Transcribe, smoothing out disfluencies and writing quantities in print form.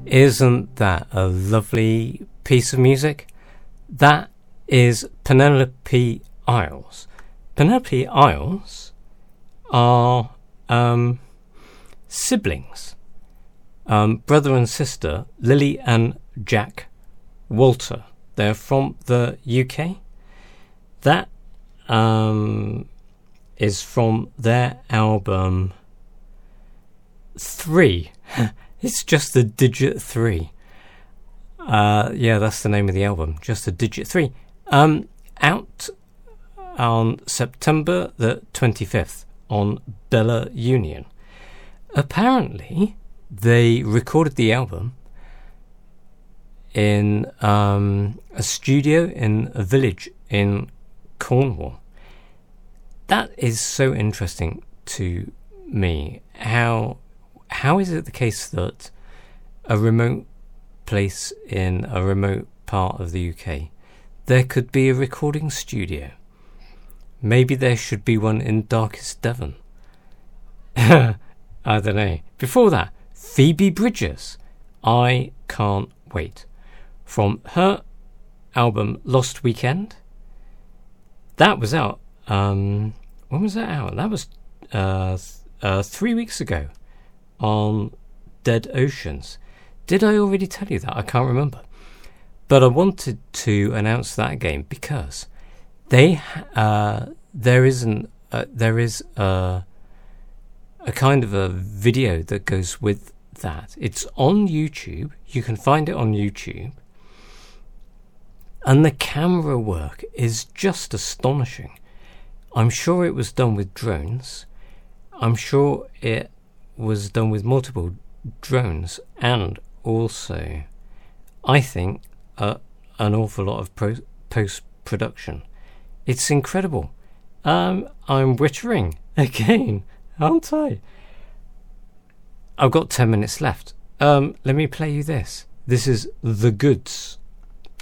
Isn't that a lovely piece of music? That is Penelope Isles. Penelope Isles are siblings, brother and sister, Lily and Jack Walter. They're from the UK. That is from their album 3. It's just the digit 3. Yeah, that's the name of the album. Just the digit 3. Out on September the 25th on Bella Union. Apparently, they recorded the album in a studio in a village in Cornwall. That is so interesting to me. How is it the case that a remote place in a remote part of the UK, there could be a recording studio? Maybe there should be one in darkest Devon. I don't know. Before that, Phoebe Bridgers, I Can't Wait. From her album Lost Weekend. That was out. When was that out? That was 3 weeks ago on Dead Oceans. Did I already tell you that? I can't remember. But I wanted to announce that again because there is a kind of a video that goes with that. It's on YouTube. You can find it on YouTube. And the camera work is just astonishing. I'm sure it was done with drones. I'm sure it was done with multiple drones, and also, I think, an awful lot of post-production. It's incredible. I'm wittering again, aren't I? I've got 10 minutes left. Let me play you this. This is The Goods.